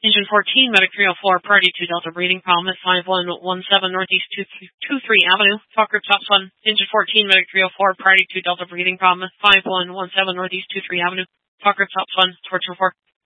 Engine 14, Medic 304, priority 2 Delta breathing problem at 5117 Northeast 23 Avenue. Fokker Top Sun. Engine 14, Medic 304, priority 2 Delta breathing problem at 5117 Northeast 23 Avenue. Fokker Top Sun, Torch 4.